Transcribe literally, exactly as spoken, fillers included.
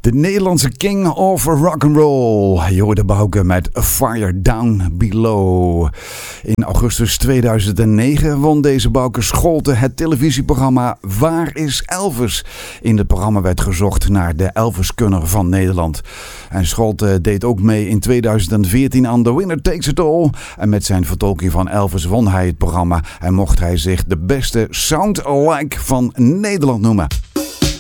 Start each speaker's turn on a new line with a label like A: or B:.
A: De Nederlandse king of rock'n'roll. Je hoorde Bouke met Fire Down Below. In augustus tweeduizend negen won deze Bouke Scholten het televisieprogramma Waar is Elvis? In het programma werd gezocht naar de Elvis-kunner van Nederland. En Scholten deed ook mee in tweeduizend veertien aan The Winner Takes It All. En met zijn vertolking van Elvis won hij het programma en mocht hij zich de beste sound-alike van Nederland noemen.